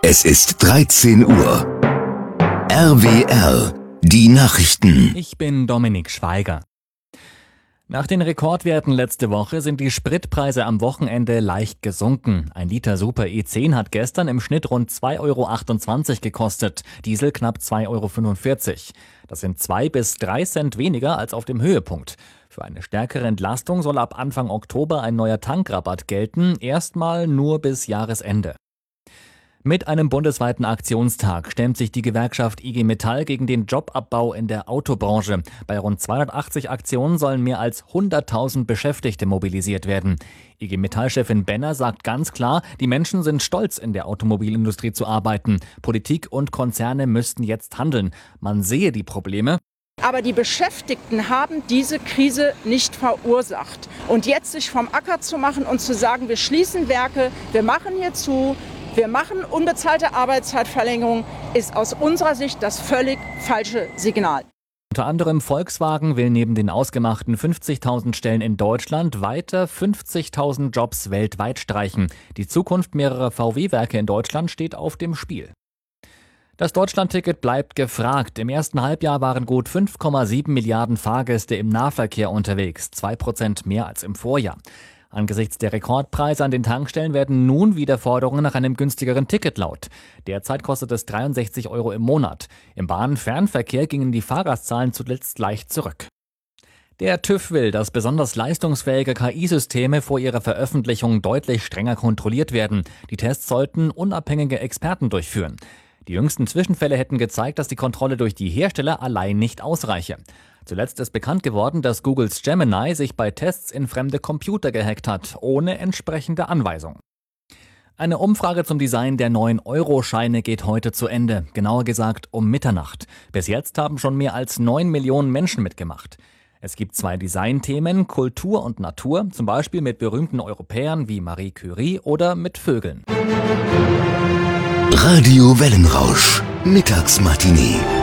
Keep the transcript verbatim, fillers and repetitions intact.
Es ist dreizehn Uhr. R W R, die Nachrichten. Ich bin Dominik Schweiger. Nach den Rekordwerten letzte Woche sind die Spritpreise am Wochenende leicht gesunken. Ein Liter Super E zehn hat gestern im Schnitt rund zwei Euro achtundzwanzig gekostet, Diesel knapp zwei Euro fünfundvierzig. Das sind zwei bis drei Cent weniger als auf dem Höhepunkt. Für eine stärkere Entlastung soll ab Anfang Oktober ein neuer Tankrabatt gelten, erstmal nur bis Jahresende. Mit einem bundesweiten Aktionstag stemmt sich die Gewerkschaft I G Metall gegen den Jobabbau in der Autobranche. Bei rund zweihundertachtzig Aktionen sollen mehr als hunderttausend Beschäftigte mobilisiert werden. I G Metall-Chefin Benner sagt ganz klar, die Menschen sind stolz, in der Automobilindustrie zu arbeiten. Politik und Konzerne müssten jetzt handeln. Man sehe die Probleme. Aber die Beschäftigten haben diese Krise nicht verursacht. Und jetzt sich vom Acker zu machen und zu sagen, wir schließen Werke, wir machen hier zu, wir machen unbezahlte Arbeitszeitverlängerung, ist aus unserer Sicht das völlig falsche Signal. Unter anderem Volkswagen will neben den ausgemachten fünfzigtausend Stellen in Deutschland weiter fünfzigtausend Jobs weltweit streichen. Die Zukunft mehrerer V W-Werke in Deutschland steht auf dem Spiel. Das Deutschlandticket bleibt gefragt. Im ersten Halbjahr waren gut fünf Komma sieben Milliarden Fahrgäste im Nahverkehr unterwegs, zwei Prozent mehr als im Vorjahr. Angesichts der Rekordpreise an den Tankstellen werden nun wieder Forderungen nach einem günstigeren Ticket laut. Derzeit kostet es dreiundsechzig Euro im Monat. Im Bahn-Fernverkehr gingen die Fahrgastzahlen zuletzt leicht zurück. Der TÜV will, dass besonders leistungsfähige K I-Systeme vor ihrer Veröffentlichung deutlich strenger kontrolliert werden. Die Tests sollten unabhängige Experten durchführen. Die jüngsten Zwischenfälle hätten gezeigt, dass die Kontrolle durch die Hersteller allein nicht ausreiche. Zuletzt ist bekannt geworden, dass Googles Gemini sich bei Tests in fremde Computer gehackt hat, ohne entsprechende Anweisung. Eine Umfrage zum Design der neuen Euro-Scheine geht heute zu Ende, genauer gesagt um Mitternacht. Bis jetzt haben schon mehr als neun Millionen Menschen mitgemacht. Es gibt zwei Designthemen, Kultur und Natur, zum Beispiel mit berühmten Europäern wie Marie Curie oder mit Vögeln. Radio Wellenrausch, Mittagsmatinee.